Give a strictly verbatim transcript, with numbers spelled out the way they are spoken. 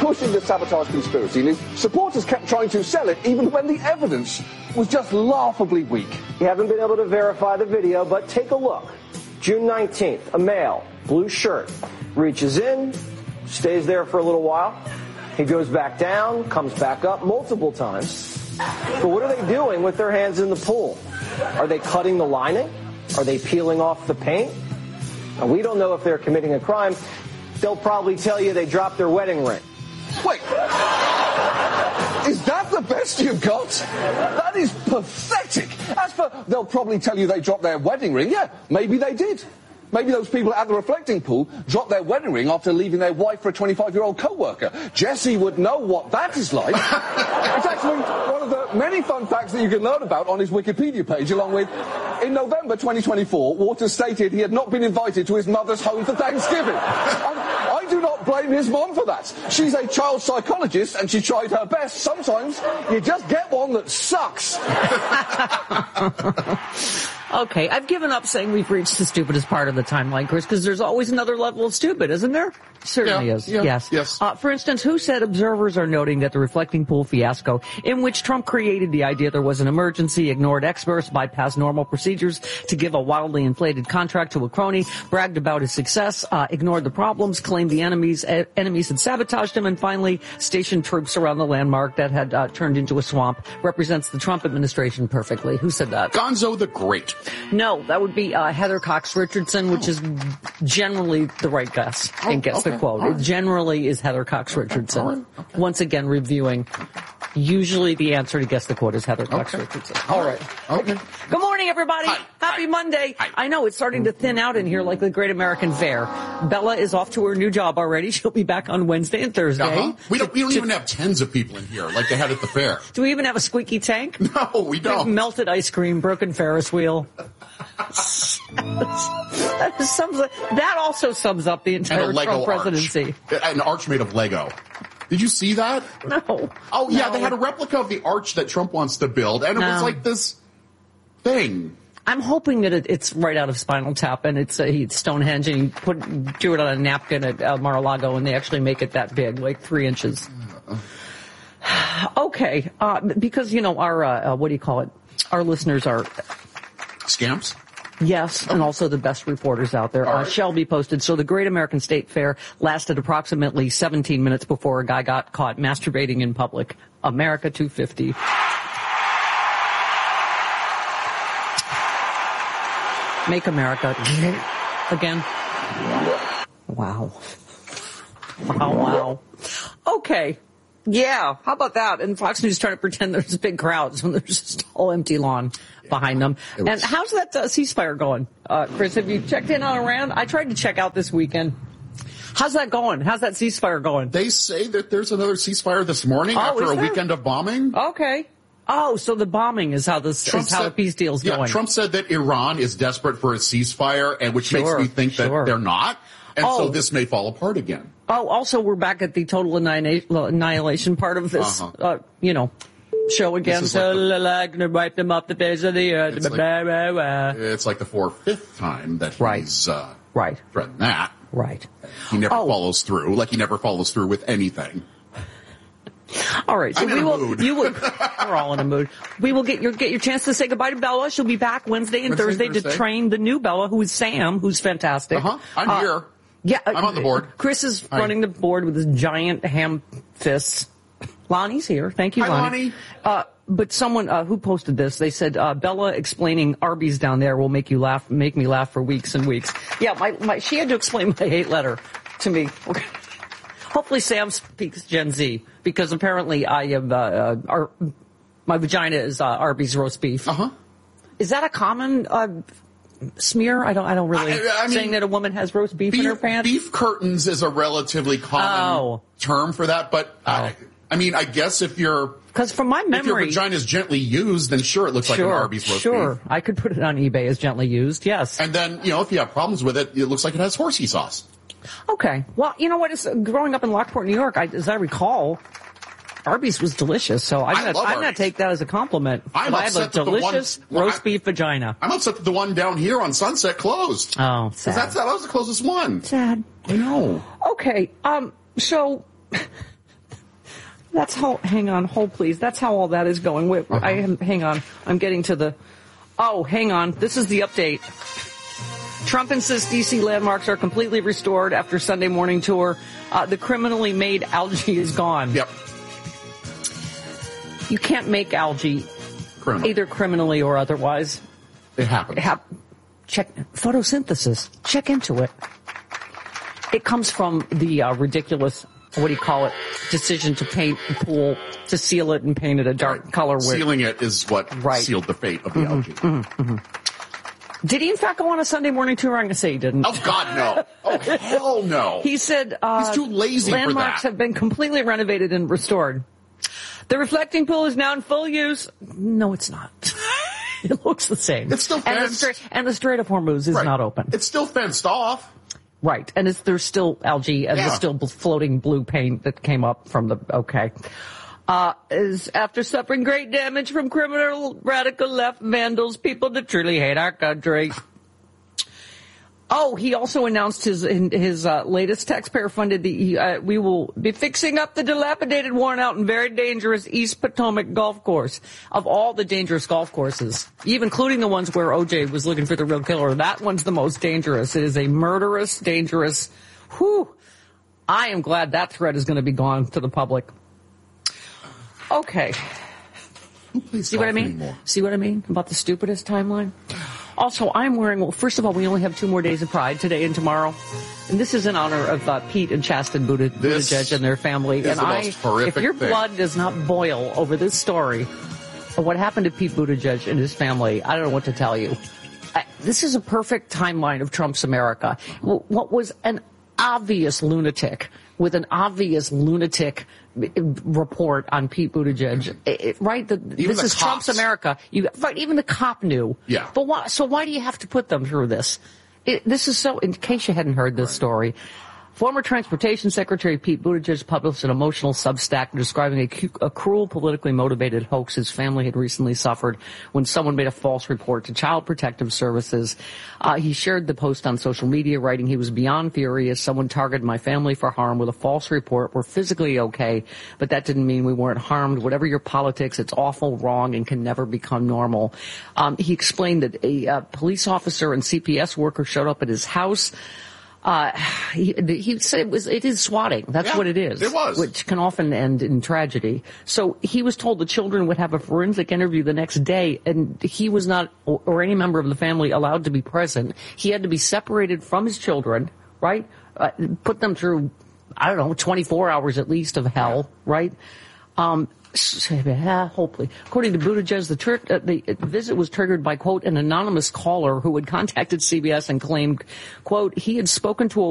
pushing the sabotage conspiracy, and his supporters kept trying to sell it even when the evidence was just laughably weak. You haven't been able to verify the video, but take a look. June nineteenth, a male, blue shirt, reaches in, stays there for a little while. He goes back down, comes back up multiple times. But what are they doing with their hands in the pool? Are they cutting the lining? Are they peeling off the paint? Now, we don't know if they're committing a crime. They'll probably tell you they dropped their wedding ring. Wait. Is that the best you've got? That is pathetic. As for, they'll probably tell you they dropped their wedding ring. Yeah, maybe they did. Maybe those people at the reflecting pool dropped their wedding ring after leaving their wife for a twenty-five-year-old co-worker. Jesse would know what that is like. It's actually one of the many fun facts that you can learn about on his Wikipedia page, along with, in November twenty twenty-four, Waters stated he had not been invited to his mother's home for Thanksgiving. And I do not blame his mom for that. She's a child psychologist, and she tried her best. Sometimes you just get one that sucks. Okay, I've given up saying we've reached the stupidest part of the timeline, Chris, because there's always another level of stupid, isn't there? Certainly yeah, is. Yeah, yes. Yes. Uh, for instance, who said observers are noting that the reflecting pool fiasco, in which Trump created the idea there was an emergency, ignored experts, bypassed normal procedures to give a wildly inflated contract to a crony, bragged about his success, uh, ignored the problems, claimed the enemies uh, enemies had sabotaged him, and finally stationed troops around the landmark that had uh, turned into a swamp, represents the Trump administration perfectly. Who said that? Gonzo the Great. No, that would be uh, Heather Cox Richardson, which oh. is generally the right guess oh, and gets okay. the quote. Right. It generally is Heather Cox Richardson. All right. Okay. Once again, reviewing. Usually the answer to guess the quote is Heather Cox okay. Richardson. All right. Okay. Good morning, everybody. Hi. Happy Hi. Monday. Hi. I know it's starting to thin out in here like the Great American Fair. Bella is off to her new job already. She'll be back on Wednesday and Thursday. Uh-huh. We don't, we don't to, even have tens of people in here like they had at the fair. Do we even have a squeaky tank? No, we don't. Melted ice cream, broken Ferris wheel. that, sums, that also sums up the entire Trump presidency. Arch. An arch made of Lego. Did you see that? No. Oh, yeah, no. They had a replica of the arch that Trump wants to build, and it no. was like this thing. I'm hoping that it, it's right out of Spinal Tap, and it's, uh, it's Stonehenge, and you put, do it on a napkin at uh, Mar-a-Lago, and they actually make it that big, like three inches. Okay, uh, because, you know, our, uh, uh, what do you call it? Our listeners are... Scamps? Yes, and also the best reporters out there. Right. Uh, shall be posted. So the Great American State Fair lasted approximately seventeen minutes before a guy got caught masturbating in public. America two fifty. Make America again. Wow. Wow, wow. Okay. Yeah, how about that? And Fox News trying to pretend there's big crowds when there's just all empty lawn behind them. Was... And how's that uh, ceasefire going? Uh, Chris, have you checked in on Iran? I tried to check out this weekend. How's that going? How's that ceasefire going? They say that there's another ceasefire this morning oh, after a there? weekend of bombing. Okay. Oh, so the bombing is how this Trump is how said, the peace deal's yeah, going. Trump said that Iran is desperate for a ceasefire, and which sure, makes me think sure. that they're not. And oh. so this may fall apart again. Oh, also we're back at the total annihilation part of this, uh-huh. uh, you know, show again. So like the, wipe them off the face of the earth. It's, blah, like, blah, blah. it's like the fourth, fifth time that right. he's uh, right. threatened that. Right. He never oh. follows through, like he never follows through with anything. All right, so I'm we in will. a mood. You will. We're all in a mood. We will get your get your chance to say goodbye to Bella. She'll be back Wednesday and Wednesday, Thursday, Thursday to train the new Bella, who is Sam, who's fantastic. Uh huh. I'm uh, here. Yeah, I'm on the board. Chris is Hi. running the board with his giant ham fists. Lonnie's here. Thank you, Hi, Lonnie. Lonnie. Uh, but someone uh, who posted this, they said uh, Bella explaining Arby's down there will make you laugh, make me laugh for weeks and weeks. Yeah, my, my she had to explain my hate letter to me. Okay. Hopefully Sam speaks Gen Z, because apparently I am, uh, uh, our, my vagina is uh, Arby's roast beef. Uh-huh. Is that a common uh, smear? I don't, I don't really, I, I mean, saying that a woman has roast beef, beef in her pants? Beef curtains is a relatively common oh. term for that, but oh. I, I mean, I guess if you're, because from my memory, if your vagina is gently used, then sure, it looks sure, like an Arby's roast sure. beef. I could put it on eBay as gently used, yes. And then, you know, if you have problems with it, it looks like it has horsey sauce. Okay. Well, you know what? It's, growing up in Lockport, New York, I, as I recall, Arby's was delicious. So I'm I gonna, I'm gonna Arby's. take that as a compliment. I'm I have a upset that the delicious one- well, roast I- beef vagina. I'm upset that the one down here on Sunset closed. Oh, sad. Because that's that was the closest one. Sad. I know. Okay. Um. So That's how, hang on, hold please. That's how all that is going. Wait, uh-huh. I am, hang on. I'm getting to the, oh, hang on. This is the update. Trump insists D C landmarks are completely restored after Sunday morning tour. Uh, the criminally made algae is gone. Yep. You can't make algae Criminal. either criminally or otherwise. It happens. Ha- check photosynthesis. Check into it. It comes from the uh, ridiculous, what do you call it, decision to paint the pool, to seal it and paint it a dark right. color. Where, Sealing it is what right. sealed the fate of the mm-hmm, algae. Mm-hmm, mm-hmm. Did he, in fact, go on a Sunday morning tour? I'm going to say he didn't. Oh, God, no. Oh, hell no. He said uh, he's too lazy for that. Landmarks have been completely renovated and restored. The reflecting pool is now in full use. No, it's not. It looks the same. It's still and fenced. The Strait, and the Strait of Hormuz is right. not open. It's still fenced off. Right. And it's, there's still algae and yeah. there's still floating blue paint that came up from the, okay. Uh, is after suffering great damage from criminal radical left vandals, people that truly hate our country. Oh, he also announced his in his uh, latest taxpayer-funded. The uh, we will be fixing up the dilapidated, worn-out, and very dangerous East Potomac golf course. Of all the dangerous golf courses, even including the ones where O J was looking for the real killer, that one's the most dangerous. It is a murderous, dangerous. Whew! I am glad that threat is going to be gone to the public. Okay. Please See what I mean? Anymore. See what I mean about the stupidest timeline? Also, I'm wearing, well, first of all, we only have two more days of Pride, today and tomorrow. And this is in honor of uh, Pete and Chasten Buttig- Buttigieg and their family. Is and the I, most horrific if your thing. blood does not boil over this story of what happened to Pete Buttigieg and his family, I don't know what to tell you. I, this is a perfect timeline of Trump's America. What was an obvious lunatic with an obvious lunatic report on Pete Buttigieg, it, it, right? The, this the is cops. Trump's America. You, right, even the cop knew. Yeah. But why? So why do you have to put them through this? It, this is so. In case you hadn't heard this story, former Transportation Secretary Pete Buttigieg published an emotional Substack describing a, cu- a cruel, politically motivated hoax his family had recently suffered when someone made a false report to Child Protective Services. Uh, he shared the post on social media, writing, "He was beyond furious. Someone targeted my family for harm with a false report. We're physically okay, but that didn't mean we weren't harmed. Whatever your politics, it's awful, wrong, and can never become normal." Um, he explained that a uh, police officer and C P S worker showed up at his house. Uh, he, he said it was, it is swatting. That's yeah, what it is. It was. Which can often end in tragedy. So he was told the children would have a forensic interview the next day, and he was not, or, or any member of the family, allowed to be present. He had to be separated from his children, right? Uh, put them through, I don't know, twenty-four hours at least of hell, right? Um, hopefully. According to Buttigieg, the, tr- uh, the visit was triggered by, quote, an anonymous caller who had contacted C B S and claimed, quote, he had spoken to a